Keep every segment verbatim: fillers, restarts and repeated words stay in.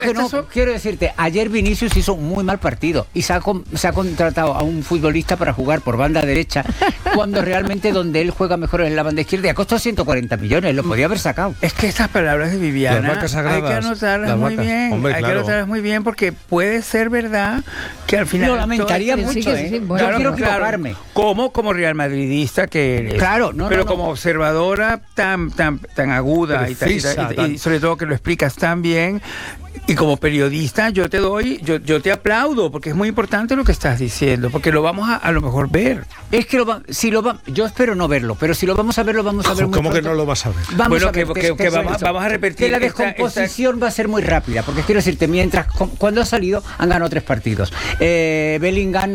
Que no, son... quiero decirte, ayer Vinicius hizo un muy mal partido y se ha, se ha contratado a un futbolista para jugar por banda derecha cuando realmente donde él juega mejor es en la banda izquierda y ha costado ciento cuarenta millones, lo podía haber sacado. Es que estas palabras de Viviana hay que anotarlas muy vacas. bien, Hombre, hay claro. que anotarlas muy bien porque puede ser verdad que al final... Lo lamentaría mucho, sí, ¿eh? Sí, bueno, yo quiero equivocarme. Claro, como, como Real Madridista que eres, claro, no, pero no, no. como observadora tan, tan, tan aguda y, Precisa, tan, y, tan... y sobre todo que lo explicas tan bien. Y como periodista yo te doy, yo, yo te aplaudo porque es muy importante lo que estás diciendo, porque lo vamos a, a lo mejor ver. Es que lo va, si lo va, yo espero no verlo, pero si lo vamos a ver, lo vamos a ver muy ¿Cómo pronto. que no lo vas a ver? Vamos bueno, a ver, que, que, que, que, que que vamos, vamos a repetir. Que la esta, descomposición esta... va a ser muy rápida, porque quiero decirte, mientras cuando ha salido han ganado tres partidos. Eh, Bellingham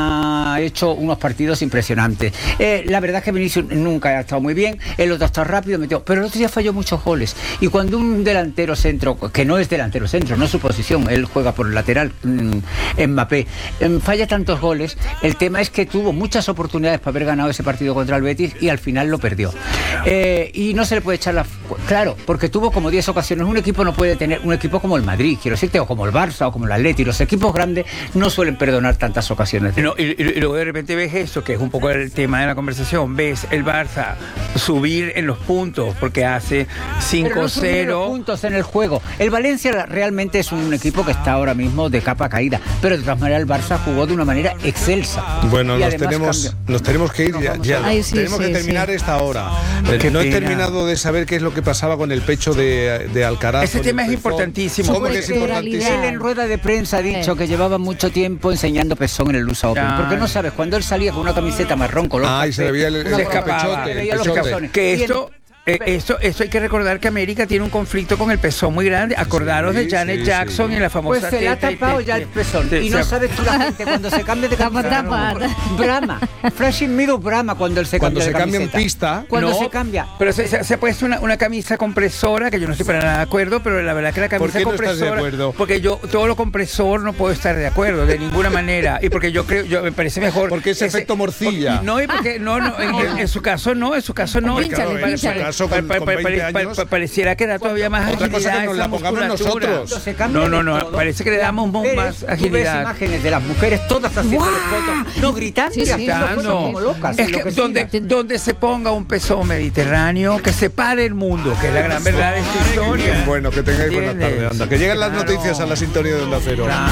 ha hecho unos partidos impresionantes. Eh, la verdad es que Vinicius nunca ha estado muy bien, el otro ha estado rápido, metió, pero el otro día falló muchos goles. Y cuando un delantero centro, que no es delantero centro, no es su posición, él juega por el lateral, Mbappé, falla tantos goles, el tema es que tuvo muchas oportunidades para haber ganado ese partido contra el Betis y al final lo perdió. Eh, y no se le puede echar la... Claro, porque tuvo como diez ocasiones. Un equipo no puede tener, un equipo como el Madrid, quiero decirte, o como el Barça, o como el Atleti, los equipos grandes no suelen perdonar tantas ocasiones. No, y, y, y luego de repente ves esto, que es un poco el tema de la conversación, ves el Barça subir en los puntos, porque hace cinco cero... No puntos en el juego. El Valencia realmente es un equipo que está ahora mismo de capa caída, pero de todas maneras el Barça jugó de una manera excelsa. Bueno, nos tenemos, nos tenemos que ir ya, ya. Ay, sí, tenemos sí, que terminar sí. esta hora. Eh, no he terminado de saber qué es lo que pasaba con el pecho de, de Alcaraz. Ese tema es importantísimo. ¿Cómo que es importantísimo? Él en rueda de prensa ha dicho eh. que llevaba mucho tiempo enseñando pezón en el U S A Open, Ay. porque no sabes, cuando él salía con una camiseta marrón color Ay, se le veía el, el escapaba, pechote, el el pechote. Que esto... Eh, esto, esto hay que recordar que América tiene un conflicto con el pezón muy grande. Acordaros sí, de Janet sí, Jackson sí. y la famosa... Pues se le ha tapado ya el pezón. Y no sabes tú la gente cuando se cambia de camiseta. Brama. Flashing Meadow Brama cuando él se cuando cambia se de cambia camiseta. en pista. Cuando no, se cambia. Pero se, se, se ha puesto una, una camisa compresora, que yo no estoy para nada de acuerdo, pero la verdad que la camisa ¿Por qué no compresora... estás de acuerdo? Porque yo, todo lo compresor no puedo estar de acuerdo, de ninguna manera. Y porque yo creo, yo me parece mejor... Porque es ese, efecto morcilla. Porque, no, y porque... No, no, en, en su caso no, en su caso no. Pínchale, en su caso, con, con veinte años... Pareciera que da todavía más Otra agilidad. cosa que nos la pongamos nosotros. No, no, no, parece que le damos mujeres, más agilidad. Tú ves imágenes de las mujeres todas haciendo fotos, no gritando, sí, sí, haciendo no. como locas. Es que donde, donde se ponga un pezón mediterráneo, que separe el mundo, que es la gran verdad de esta historia. Bueno, que tengáis buena tarde, anda. Que lleguen las Claro. noticias a la sintonía de Onda Cero. Claro.